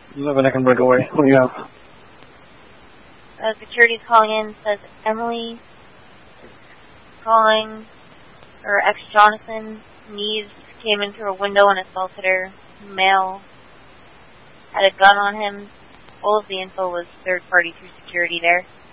Nothing I can break away. What do you have? Security's calling in, says Emily is calling, or ex-Jonathan Neves came in through a window and assaulted her. Male had a gun on him. All of the info was third party through security there.